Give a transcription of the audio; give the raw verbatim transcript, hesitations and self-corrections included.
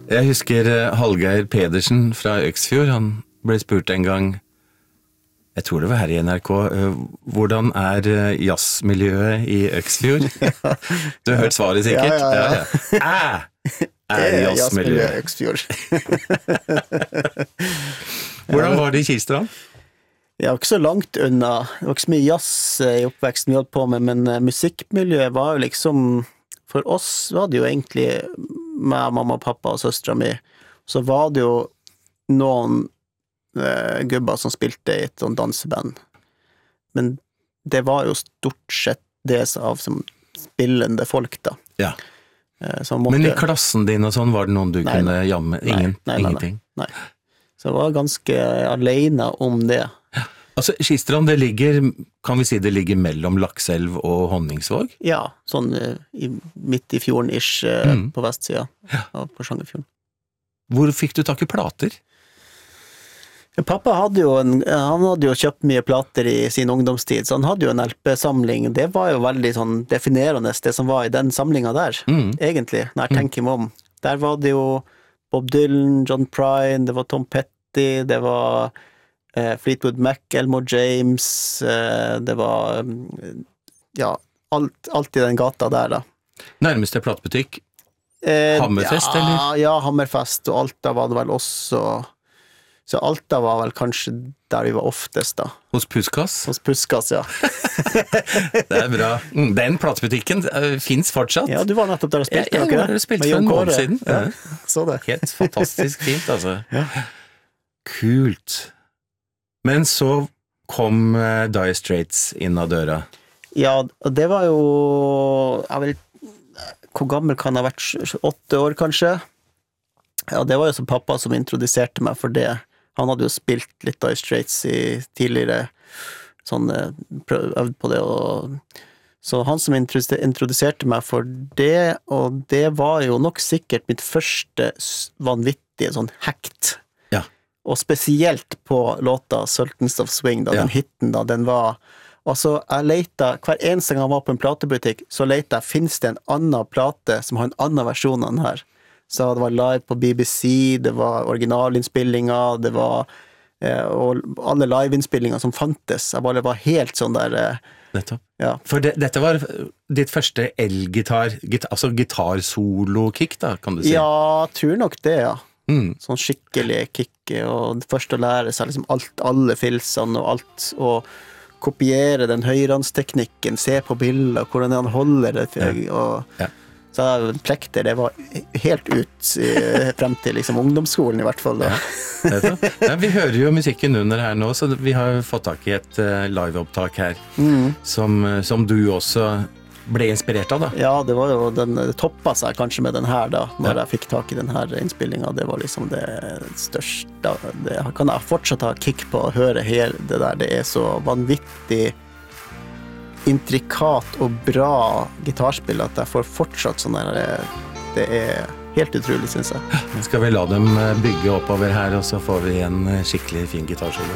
Jeg husker Hallgeir Pedersen fra Øksfjord, han ble spurt en gang, jeg tror det var her i N R K, hvordan er jazzmiljøet i Øksfjord? Du har hørt svaret sikkert? Ja, ja, ja. Æ, er jazzmiljøet i Øksfjord. Hvordan var det i Kistrand? Jeg var ikke så langt unna, det var ikke så mye jazz i oppveksten vi hadde på med, men musikkmiljøet var jo liksom, for oss var det jo egentlig med mamma, pappa og søstra mi, så var det jo noen eh, gubber som spilte i et sånn danseband. Men det var jo stort sett det av som spillende folk da. Ja. Eh, måtte... Men i klassen din og sånn, var det noen du nei, kunne jamme? Ingen, nei, nei, nei, ingenting? Nei, nei. Så jeg var ganske alene om det. Ja. Altså, Kistrand, det ligger, kan vi si det ligger mellom Lakselv og Honningsvåg? Ja, sånn i, midt i fjorden-ish mm. på vestsida ja. Av Porsangerfjorden. Hvor fikk du tak i plater? Ja, pappa hadde jo, en, han hadde jo kjøpt mye plater i sin ungdomstid, så han hadde jo en L P-samling. Det var jo veldig sånn definerende, det som var i den samlinga der, mm. egentlig, når jeg tenker meg om. Der var det jo Bob Dylan, John Prine, det var Tom Petty, det var... Eh, Fleetwood Mac, Elmore James, eh, det var ja, alt, alt i den gata der da. Nærmeste platebutikk? Eh, Hammerfest, ja, eller? Ja, Hammerfest, og Alta var det vel også. Så Alta var vel kanskje der vi var oftest da. Hos Puskas? Hos Puskas, ja. Det er bra. Den platebutikken uh, finnes fortsatt. Ja, du var nettopp der og spilte, ja, jeg var der og spilte for en måned siden. Ja, så det. Helt fantastisk fint, altså. Ja. Kult. Men så kom uh, Dire Straits inn av døra. Ja, det var jo, jeg vet, hvor gammel kan jeg ha vært? Åtte år kanskje? Ja, det var jo så pappa som introduserte meg for det. Han hadde jo spilt litt Dire Straits i tidligere, sånn, øvd på det, og så han som introduserte meg for det, og det var jo nok sikkert mitt første vanvittige sånn hekt. Og spesielt på låta Sultans of Swing, da, ja. Den hitten da, den var, altså jeg leita, hver eneste gang jeg var på en platebutikk, så leita jeg, finnes det en annen plate som har en annen versjon av den her? Så det var live på B B C, det var originalinnspillinger, det var, eh, og alle liveinnspillinger som fantes, jeg bare var helt sånn der... Eh, Nettopp. Ja. For det, dette var ditt første elgitar, git, altså gitarsolo-kick da, kan du si? Ja, jeg tror nok det, ja. Mm. Sånn skikkelig kick, og først å lære seg liksom alt, alle filsene og alt, og kopiere den høyrandsteknikken, se på bilder, hvordan han holder det, ja. Og, ja. Så plekter, det var helt ut frem til liksom, ungdomsskolen i hvert fall. Da. Ja. Ja, vi hører jo musikken under her nå, så vi har fått tak i et uh, liveopptak her, mm. som, som du også ble inspirert av da. Ja, det var jo, den toppet seg kanskje med den her da, når ja. Jeg fikk tak i den her innspillingen, det var liksom det største, det kan jeg fortsatt ha kick på å høre hele det der, det er så vanvittig intrikat og bra gitarspill at jeg får fortsatt sånn der, det er helt utrolig synes jeg. Skal vi la dem bygge oppover her, og så får vi en skikkelig fin gitarsolo.